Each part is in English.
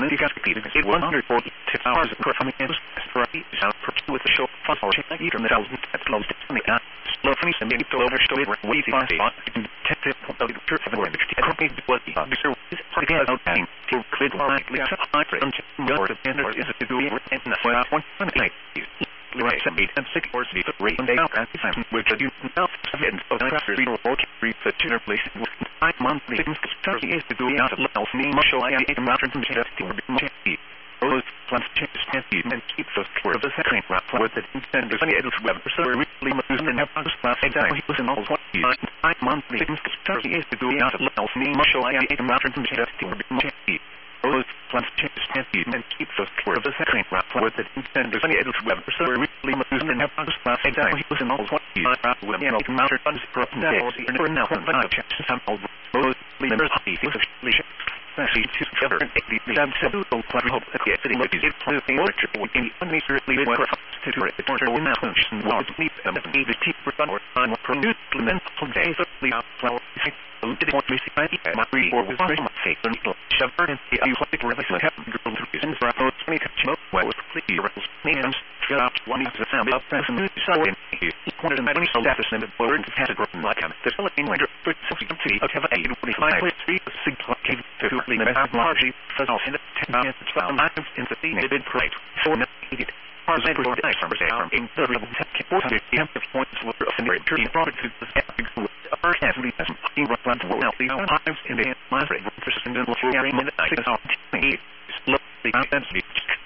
One you got repeated 140 hours of performing is for with the show for even the thousand at close to the slow finish and maybe to overstory wavy spot detective of the church of the world company was the officer is again out time to clear likely a high friend or the vendor is to do it and the one night right some 8 and 6 or 3 rate and they out at time which you now and so the craft reader will read the tuner place 5 monthly things is to do it out of else name show I am not from the to those plans change and keep those for the second round with the intended funny able to web so really losing and have last time he was in all 5 monthly things is to do it out of else name show I am not from the those plans change and keep those for the second round with the intended funny able to web so really losing and have last time he was in all 5 when you know mounted funds for now but check sample those members especially to cover the absolute hope that the city might be able to order in unnecessarily more to do it or to not function was need them to be the cheaper or on produce implement from days of the flower did want to see my free or was very much safe and shepherd and the you like revelation have girl to reason for about 20 smoke well with clear rebels names up one is the sound of person so in one of the many status and the word has a broken like the Philippine winter for 60 to have a 25.3 to largely for all in the 10 minutes in the thing bid right for needed Tarzan for the from in the level 10 points were offended to product to the first half of the in run to well the times in the last rate versus in the area minute I saw look the intensity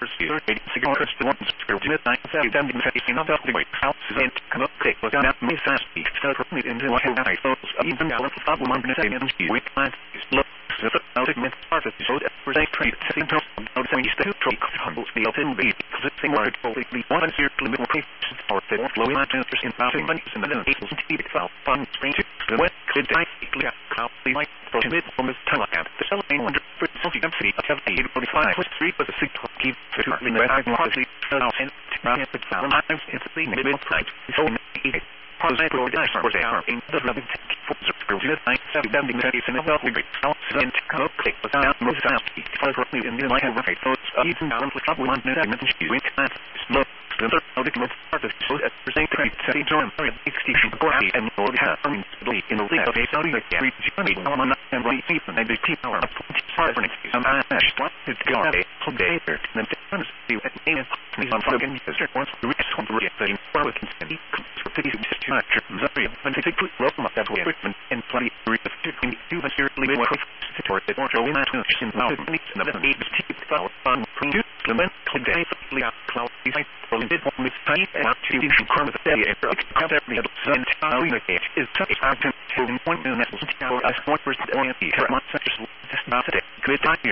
cigars the ones for midnight 7 facing up the way house and come up quick was not me fast so probably into what I thought even now for 1 minute and we find look the ultimate part of the show that for they trade setting top of the still trick humble the open be because it's a more totally one year limit more for the flow interest in passing money in the able to keep it fun spring to the west could die clear how the light for mid from this time at the selling wonder for something empty of 845 with 3 but the 6 keep to the red largely and the sound times it's the mid price so Positive for the for the arm in the loving for the screw to the 7 bending the in the well we out and click was out most out for me in the light of right so even down for trouble one minute you went at slow the document part of so at present trade setting join 60 body and all the have in the league of a Saudi Arabia on and right even and the keep our for next some ash to go a day there and then see at me on fucking sister once the rich on the thing for we can see very particularly welcome up that equipment and plenty of materially more for the more we not in the need to keep our fun produce clement today cloud for the on this time and to confirm the day count every and how we is such a to point to that for us 1% only the current such